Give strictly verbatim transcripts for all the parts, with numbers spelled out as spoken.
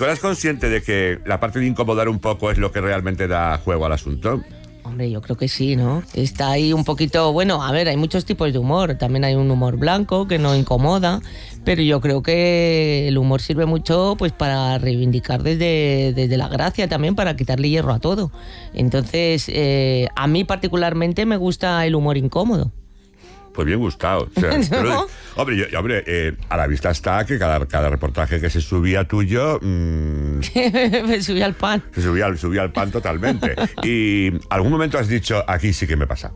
¿Tú eras consciente de que la parte de incomodar un poco es lo que realmente da juego al asunto? Hombre, yo creo que sí, ¿no? Está ahí un poquito... Bueno, a ver, hay muchos tipos de humor. También hay un humor blanco que no incomoda, pero yo creo que el humor sirve mucho pues para reivindicar desde, desde la gracia también, para quitarle hierro a todo. Entonces, eh, a mí particularmente me gusta el humor incómodo. Pues bien gustado. O sea, ¿No? pero, hombre, yo, hombre eh, a la vista está que cada, cada reportaje que se subía tuyo... Mmm, me subí al pan. Se subía, al- subía al pan totalmente. Y algún momento has dicho, aquí sí que me pasa.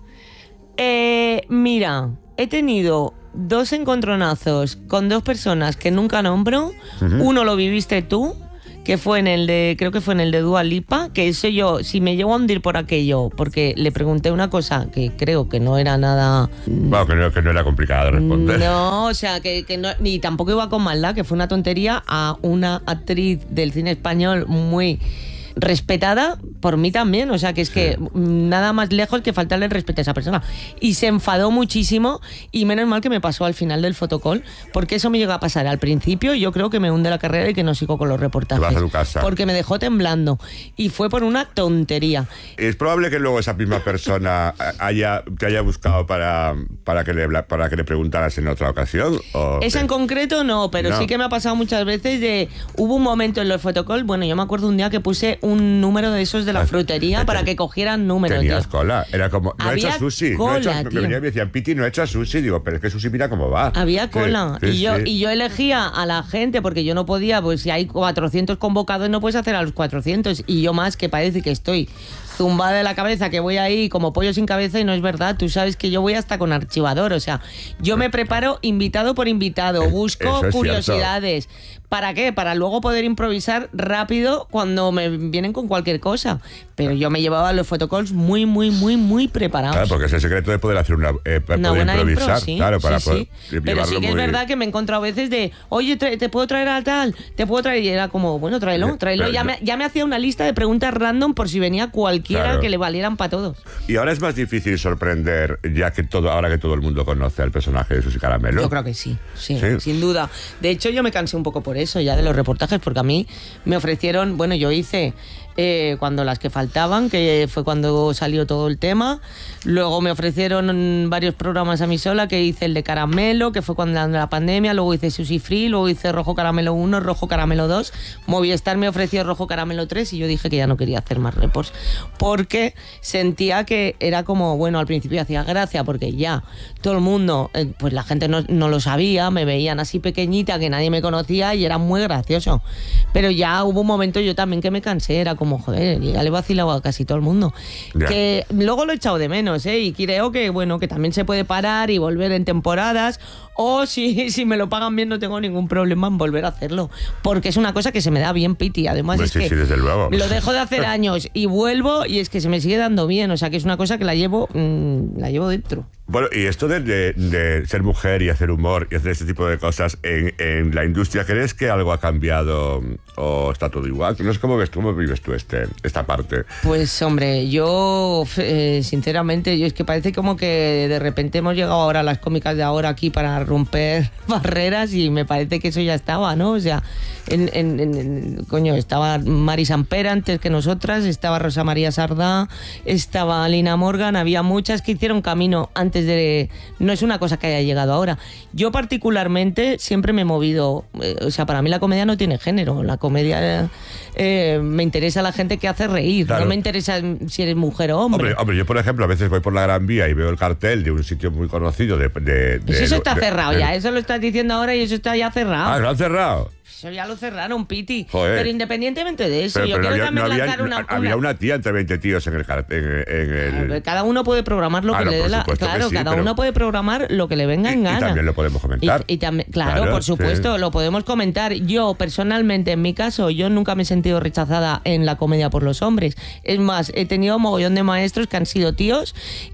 Eh, mira, he tenido dos encontronazos con dos personas que nunca nombro. Uh-huh. Uno lo viviste tú, que fue en el de, creo que fue en el de Dua Lipa, que eso yo, si me llevo a hundir por aquello, porque le pregunté una cosa que creo que no era nada... Bueno, que no, que no era complicado de responder. No, o sea, que, que no, ni tampoco iba con maldad, que fue una tontería, a una actriz del cine español muy... respetada por mí también, o sea que es sí. que nada más lejos que faltarle el respeto a esa persona, y se enfadó muchísimo, y menos mal que me pasó al final del fotocall, porque eso me llegó a pasar al principio y yo creo que me hunde la carrera y que no sigo con los reportajes. Te vas a tu casa. Porque me dejó temblando y fue por una tontería. Es probable que luego esa misma persona haya, te haya buscado para, para, que le, para que le preguntaras en otra ocasión. ¿O esa qué? En concreto no, pero no. sí que me ha pasado muchas veces de, hubo un momento en los fotocall, bueno, yo me acuerdo un día que puse un número de esos de la frutería para que cogieran números. Tenías tío. cola, era como, no he hecho sushi. Cola, no he hecho, tío. me venía y me decían, Piti, no he hecho sushi. Digo, pero es que sushi mira cómo va. Había cola. Sí, sí, y, yo, sí. y yo elegía a la gente porque yo no podía, pues si hay cuatrocientos convocados no puedes hacer a los cuatrocientos. Y yo más que parece que estoy zumbada de la cabeza, que voy ahí como pollo sin cabeza, y no es verdad. Tú sabes que yo voy hasta con archivador, o sea, yo me preparo invitado por invitado, busco es curiosidades. ¿Para qué? Para luego poder improvisar rápido cuando me vienen con cualquier cosa. Pero yo me llevaba los photocalls muy, muy, muy, muy preparados. Claro, porque es el secreto de poder hacer una, eh, para una poder buena improvisar. Impro, sí, claro, para sí, poder sí. Pero sí que muy... es verdad que me he encontrado a veces de, oye, te, te puedo traer a tal, te puedo traer, y era como, bueno, tráelo, tráelo. Pero, ya, me, ya me hacía una lista de preguntas random por si venía cualquiera, claro, que le valieran para todos. Y ahora es más difícil sorprender, ya que todo, ahora que todo el mundo conoce al personaje de Susi Caramelo. Yo creo que sí, sí, sí, sin duda. De hecho, yo me cansé un poco por eso, ya de los reportajes, porque a mí me ofrecieron, bueno, yo hice eh, cuando las que faltaban, que fue cuando salió todo el tema. Luego me ofrecieron varios programas a mí sola, que hice el de Caramelo, que fue cuando la pandemia. Luego hice Sushi Free, luego hice Rojo Caramelo uno, Rojo Caramelo dos. Movistar me ofreció Rojo Caramelo tres y yo dije que ya no quería hacer más reports, porque sentía que era como, bueno, al principio hacía gracia, porque ya todo el mundo, eh, pues la gente no, no lo sabía, me veían así pequeñita, que nadie me conocía, y era muy gracioso. Pero ya hubo un momento yo también que me cansé, era como, joder, ya le he vacilado a casi todo el mundo. Yeah. Que luego lo he echado de menos, ¿eh? Y creo que, bueno, que también se puede parar y volver en temporadas, o si, si me lo pagan bien no tengo ningún problema en volver a hacerlo, porque es una cosa que se me da bien, Piti. Además, pues es sí, que sí, desde luego. Lo dejo de hacer años y vuelvo y es que se me sigue dando bien, o sea que es una cosa que la llevo, mmm, la llevo dentro. Bueno, y esto de, de, de ser mujer y hacer humor y hacer este tipo de cosas en, en la industria, ¿crees que algo ha cambiado o está todo igual? No sé cómo ves tú, cómo vives tú este, esta parte. Pues hombre, yo eh, sinceramente, yo es que parece como que de repente hemos llegado ahora a las cómicas de ahora aquí para romper barreras, y me parece que eso ya estaba, ¿no? O sea, en, en, en, coño, estaba Mari Sampera antes que nosotras, estaba Rosa María Sardá, estaba Lina Morgan, había muchas que hicieron camino antes de... No es una cosa que haya llegado ahora. Yo particularmente siempre me he movido, eh, o sea, para mí la comedia no tiene género, la comedia eh, me interesa la gente que hace reír, claro. No me interesa si eres mujer o hombre. Hombre, hombre, yo por ejemplo a veces voy por la Gran Vía y veo el cartel de un sitio muy conocido de... de, de pues eso está de, cerrado de, ya, de, eso lo estás diciendo ahora y eso está ya cerrado. Ah, ¿lo han cerrado? Eso ya lo cerraron, Piti. Joder. Pero independientemente de eso, pero, yo pero quiero había, también no había, lanzar una, una... Había una tía entre veinte tíos en el... En, en el... Cada uno puede programar lo ah, que no, le dé la... Claro, sí, cada pero... uno puede programar lo que le venga y, en gana. Y también lo podemos comentar. Y, y también, claro, claro, por supuesto, sí. Lo podemos comentar. Yo, personalmente, en mi caso, yo nunca me he sentido rechazada en la comedia por los hombres. Es más, he tenido un mogollón de maestros que han sido tíos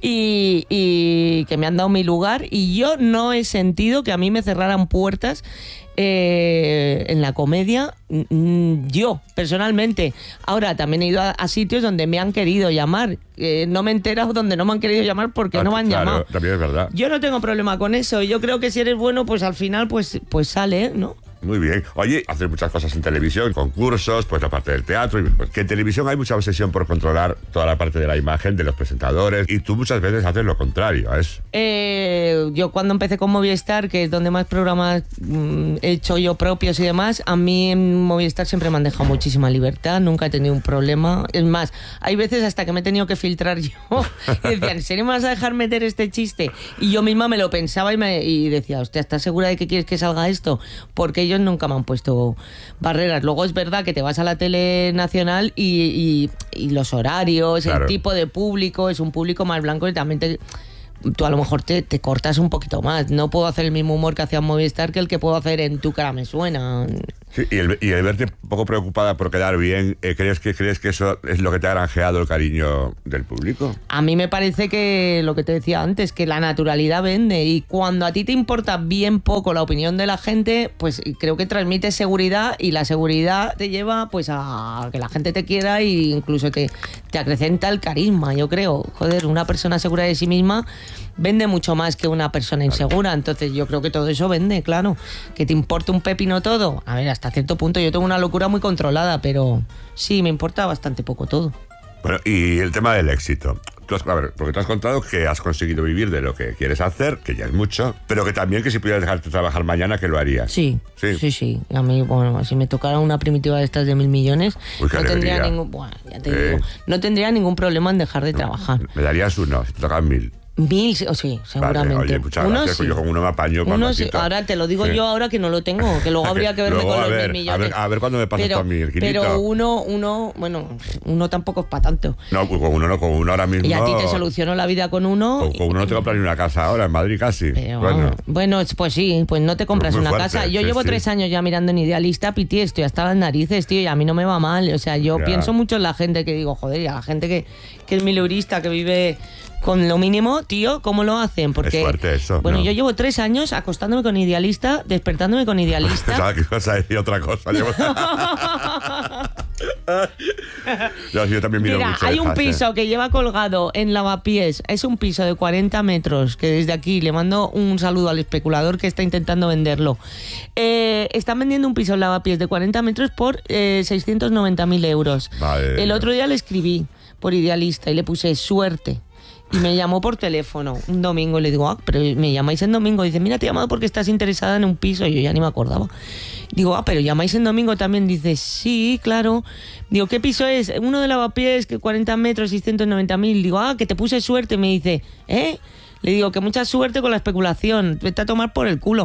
y, y que me han dado mi lugar, y yo no he sentido que a mí me cerraran puertas Eh, en la comedia, yo personalmente. Ahora también he ido a, a sitios donde me han querido llamar, eh, no me he enterado donde no me han querido llamar porque ah, no me han claro, llamado. También es verdad. Yo no tengo problema con eso, yo creo que si eres bueno, pues al final pues, pues sale, ¿no? Muy bien. Oye, haces muchas cosas en televisión, concursos, pues la parte del teatro. Y, pues, que en televisión hay mucha obsesión por controlar toda la parte de la imagen de los presentadores. Y tú muchas veces haces lo contrario a eso. Eh, yo cuando empecé con Movistar, que es donde más programas mm, he hecho yo propios y demás, a mí en Movistar siempre me han dejado muchísima libertad. Nunca he tenido un problema. Es más, hay veces hasta que me he tenido que filtrar yo. Y decía, ¿en serio me vas a dejar meter este chiste? Y yo misma me lo pensaba y, me, y decía, hostia, ¿estás segura de que quieres que salga esto? Porque ellos nunca me han puesto barreras. Luego es verdad que te vas a la tele nacional y, y, y los horarios, claro, el tipo de público, es un público más blanco y también te... tú a lo mejor te, te cortas un poquito más. No puedo hacer el mismo humor que hacía en Movistar que el que puedo hacer en Tu cara me suena. Sí, y, el, y el verte un poco preocupada por quedar bien, eh, ¿crees que crees que eso es lo que te ha granjeado el cariño del público? A mí me parece que lo que te decía antes, que la naturalidad vende, y cuando a ti te importa bien poco la opinión de la gente, pues creo que transmites seguridad, y la seguridad te lleva pues a que la gente te quiera e incluso te, te acrecenta el carisma, yo creo. Joder, una persona segura de sí misma vende mucho más que una persona insegura. Entonces yo creo que todo eso vende, claro. Que te importe un pepino todo. A ver, hasta cierto punto yo tengo una locura muy controlada, pero sí, me importa bastante poco todo. Bueno, y el tema del éxito. Tú has, a ver, porque te has contado que has conseguido vivir de lo que quieres hacer, que ya es mucho, pero que también que si pudieras dejarte trabajar mañana, que lo harías. Sí, sí, sí, sí. A mí, bueno, si me tocara una primitiva de estas de mil millones, Uy, no tendría ningún, bueno, ya te eh. digo, no tendría ningún problema en dejar de trabajar. Me darías uno, si te tocan mil. Mil, oh, sí, seguramente. Vale, oye, muchas uno gracias, sí. Yo con uno me apaño. Uno sí. Ahora te lo digo sí. yo ahora que no lo tengo, que luego habría que verme luego, con los ver, mil millones. A ver, a ver cuándo me pasas pero, tú a mí, el Pero uno, uno, bueno, uno tampoco es para tanto. No, pues con uno no, con uno ahora mismo. Y a ti te solucionó la vida con uno. Con, con uno no te compras ni una casa ahora, en Madrid casi. Pero, bueno. bueno, pues sí, pues no te compras una fuerte, casa. Yo sí, llevo sí. tres años ya mirando en Idealista, piti, estoy hasta las narices, tío, y a mí no me va mal. O sea, yo ya. pienso mucho en la gente que digo, joder, y a la gente que, que es mileurista, que vive con lo mínimo, tío, ¿cómo lo hacen? Porque, es fuerte eso. Bueno, ¿no? yo llevo tres años acostándome con Idealista, despertándome con Idealista. Pensaba que ibas a decir otra cosa. Yo, yo también miro Mira, mucho hay de un fase. piso que lleva colgado en Lavapiés. Es un piso de cuarenta metros, que desde aquí le mando un saludo al especulador que está intentando venderlo. Eh, están vendiendo un piso en Lavapiés de cuarenta metros por eh, seiscientos noventa mil euros. Vale. El otro día le escribí por Idealista y le puse suerte. Y me llamó por teléfono un domingo y le digo, ah, pero me llamáis en domingo. Y dice, mira, te he llamado porque estás interesada en un piso. Y yo ya ni me acordaba. Digo, ah, pero llamáis en domingo también. Dice, sí, claro. Digo, ¿qué piso es? Uno de Lavapiés, que cuarenta metros, seiscientos noventa mil. Digo, ah, que te puse suerte. Me dice, ¿eh? Le digo que mucha suerte con la especulación. Vete a tomar por el culo.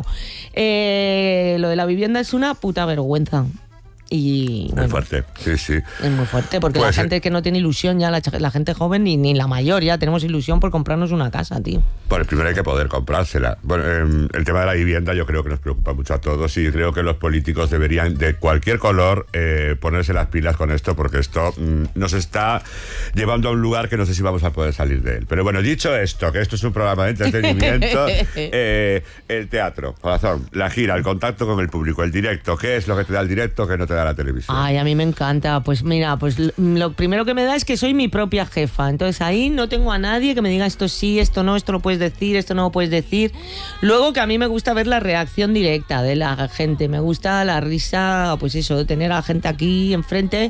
Eh, lo de la vivienda es una puta vergüenza. Y bueno, es fuerte, sí, sí. Es muy fuerte, porque pues la gente que no tiene ilusión, ya la, la gente joven, ni, ni la mayor, ya tenemos ilusión por comprarnos una casa, tío. Bueno, primero hay que poder comprársela. Bueno, eh, el tema de la vivienda yo creo que nos preocupa mucho a todos y creo que los políticos deberían, de cualquier color, eh, ponerse las pilas con esto, porque esto mm, nos está llevando a un lugar que no sé si vamos a poder salir de él. Pero bueno, dicho esto, que esto es un programa de entretenimiento, eh, el teatro, corazón, la gira, el contacto con el público, el directo, ¿qué es lo que te da el directo que no te da la televisión? Ay, a mí me encanta. Pues mira, pues lo primero que me da es que soy mi propia jefa. Entonces ahí no tengo a nadie que me diga esto sí, esto no, esto lo puedes decir, esto no lo puedes decir. Luego que a mí me gusta ver la reacción directa de la gente. Me gusta la risa, pues eso, tener a la gente aquí enfrente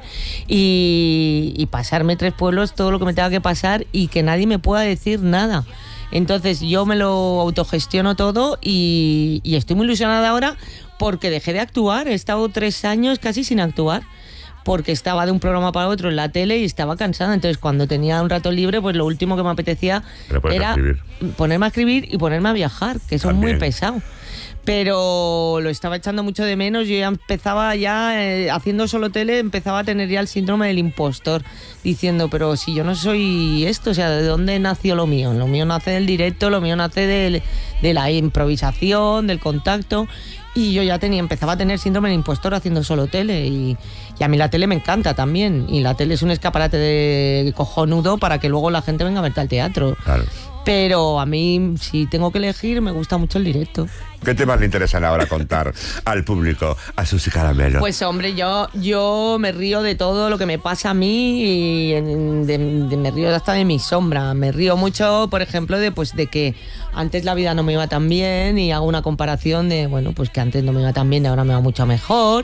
y, y pasarme tres pueblos, todo lo que me tenga que pasar y que nadie me pueda decir nada. Entonces yo me lo autogestiono todo y, y estoy muy ilusionada ahora porque dejé de actuar. He estado tres años casi sin actuar porque estaba de un programa para otro en la tele y estaba cansada. Entonces cuando tenía un rato libre, pues lo último que me apetecía era escribir. ponerme a escribir y ponerme a viajar, que son muy pesados. Pero lo estaba echando mucho de menos. Yo ya empezaba ya, eh, haciendo solo tele, empezaba a tener ya el síndrome del impostor, diciendo, pero si yo no soy esto, o sea, ¿de dónde nació lo mío? Lo mío nace del directo, lo mío nace del, de la improvisación, del contacto. Y yo ya tenía, empezaba a tener síndrome del impostor haciendo solo tele. Y, y a mí la tele me encanta también. Y la tele es un escaparate de cojonudo para que luego la gente venga a verte al teatro. Claro. Pero a mí, si tengo que elegir, me gusta mucho el directo. ¿Qué temas le interesan ahora contar al público, a Susi Caramelo? Pues hombre, yo, yo me río de todo lo que me pasa a mí y de, de, me río hasta de mi sombra. Me río mucho, por ejemplo, de, pues, de que antes la vida no me iba tan bien y hago una comparación de, bueno, pues que antes no me iba tan bien y ahora me va mucho mejor.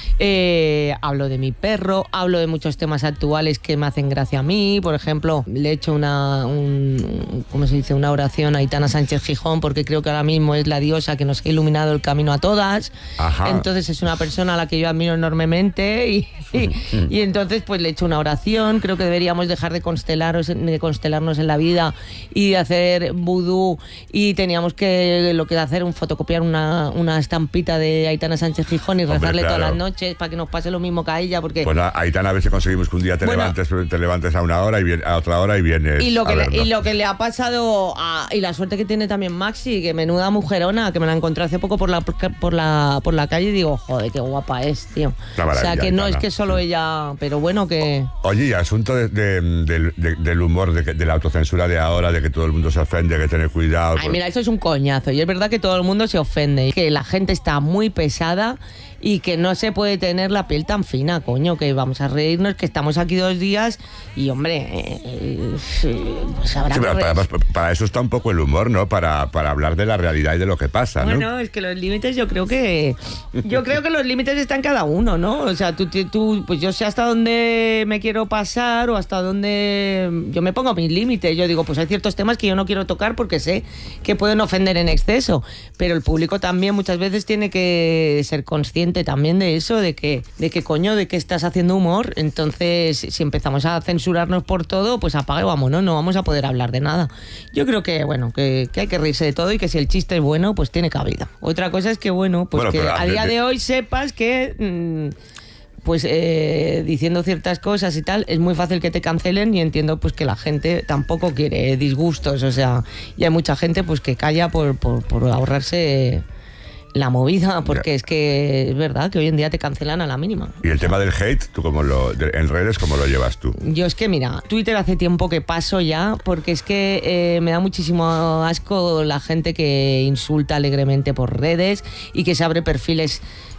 Eh, hablo de mi perro, hablo de muchos temas actuales que me hacen gracia a mí. Por ejemplo, le he hecho una, un, ¿cómo se dice? Una oración a Aitana Sánchez Gijón, porque creo que ahora mismo es la diosa que nos ha iluminado el camino a todas. Ajá. Entonces es una persona a la que yo admiro enormemente y, y, y entonces pues le he hecho una oración. Creo que deberíamos dejar de constelaros, de constelarnos en la vida y de hacer vudú, y teníamos que lo que hacer un fotocopiar una, una estampita de Aitana Sánchez Gijón y rezarle, hombre, claro, todas las noches para que nos pase lo mismo que a ella, porque... Pues Aitana, a ver si conseguimos que un día te, bueno, levantes, te levantes a una hora y viene, a otra hora y vienes y lo que a le, y lo que le ha pasado a, y la suerte que tiene también Maxi, que menuda mujerona, que me la encontré hace poco por la por la por la calle y digo, joder, qué guapa es, tío. O sea, que no Aitana. Es que solo ella, pero bueno, que... Oye, y asunto de, de, de, de, del humor, de, de la autocensura de ahora, de que todo el mundo se ofende, que tener cuidado... Ay, por... mira, eso es un coñazo, y es verdad que todo el mundo se ofende, que la gente está muy pesada y que no se puede tener la piel tan fina, coño, que vamos a reírnos, que estamos aquí dos días y, hombre, eh, eh, pues habrá sí, que... para, para, para eso está un poco el humor, ¿no? Para, para hablar de la realidad y de lo que pasa, ¿no? Bueno, es que los límites yo creo que... Yo creo que los límites están cada uno, ¿no? O sea, tú, tú, pues yo sé hasta dónde me quiero pasar o hasta dónde... Yo me pongo mis límites. Yo digo, pues hay ciertos temas que yo no quiero tocar porque sé que pueden ofender en exceso, pero el público también muchas veces tiene que ser consciente también de eso, de que, de que coño, de que estás haciendo humor. Entonces, si empezamos a censurarnos por todo, pues apague, vámonos, no vamos a poder hablar de nada. Yo creo que, bueno, que, que hay que reírse de todo y que si el chiste es bueno, pues tiene cabida. Otra cosa es que, bueno, pues bueno, que a día de hoy sepas que... Mmm, pues eh, diciendo ciertas cosas y tal, es muy fácil que te cancelen, y entiendo pues que la gente tampoco quiere disgustos, o sea, y hay mucha gente pues que calla por, por, por ahorrarse la movida, porque ya. Es que es verdad que hoy en día te cancelan a la mínima. ¿Y el tema del hate, tú cómo lo, de, en redes, cómo lo llevas tú? Yo es que mira, Twitter hace tiempo que paso ya, porque es que eh, me da muchísimo asco la gente que insulta alegremente por redes y que se abre perfiles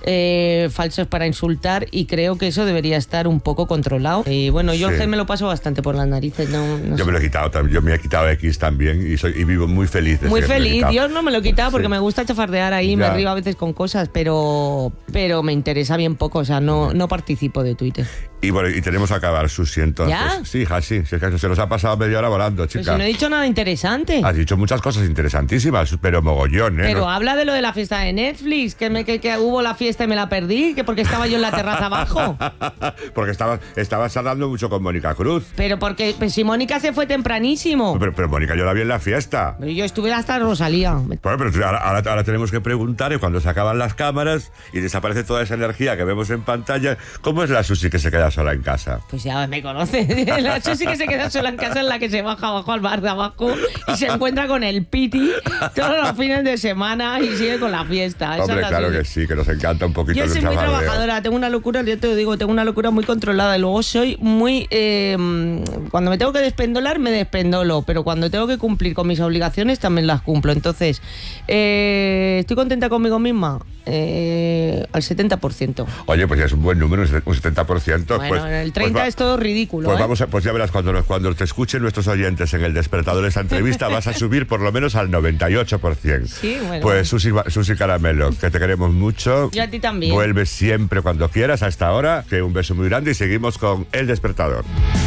Eh, falsos para insultar, y creo que eso debería estar un poco controlado. Y bueno, yo sí. me lo paso bastante por las narices. No, no yo sé. me lo he quitado también, yo me he quitado X también y, soy, y vivo muy feliz. De muy feliz, yo no me lo he quitado porque sí. me gusta chafardear ahí, ya. Me río a veces con cosas, pero pero me interesa bien poco, o sea, no, no participo de Twitter. Y bueno, y tenemos que acabar, Susi, entonces. ¿Ya? Sí, hija, sí, sí, se nos ha pasado media hora volando, chica. Pues si no he dicho nada interesante. Has dicho muchas cosas interesantísimas, pero mogollón, ¿eh? Pero ¿no? habla de lo de la fiesta de Netflix, que, me, que, que hubo la fiesta y me la perdí, que porque estaba yo en la terraza abajo. Porque estabas estabas hablando mucho con Mónica Cruz. Pero porque pues, si Mónica se fue tempranísimo. Pero, pero Mónica, yo la vi en la fiesta. Pero yo estuve hasta Rosalía. Bueno, pero ahora, ahora, ahora tenemos que preguntar, y cuando se acaban las cámaras y desaparece toda esa energía que vemos en pantalla, ¿cómo es la Susi que se queda sola en casa? Pues ya me conoce. La Susi que se queda sola en casa es la que se baja abajo al bar de abajo y se encuentra con el Piti todos los fines de semana y sigue con la fiesta. Esa Hombre, es la claro Susi. que sí, que nos encanta un poquito. Yo soy muy trabajadora, tengo una locura, yo te lo digo, tengo una locura muy controlada. Y luego soy muy... Eh, cuando me tengo que despendolar, me despendolo, pero cuando tengo que cumplir con mis obligaciones, también las cumplo. Entonces, eh, ¿estoy contenta conmigo misma? Eh, al setenta por ciento. Oye, pues ya es un buen número, un setenta por ciento. Bueno, pues, el treinta por ciento pues es todo ridículo. Pues, ¿eh? vamos a, pues ya verás, cuando, cuando te escuchen nuestros oyentes en El Despertador esta entrevista, vas a subir por lo menos al noventa y ocho por ciento. Sí, bueno. Pues Susi, Susi Caramelo, que te queremos mucho. Yo a ti también. Vuelves siempre cuando quieras, hasta ahora. Que un beso muy grande y seguimos con El Despertador.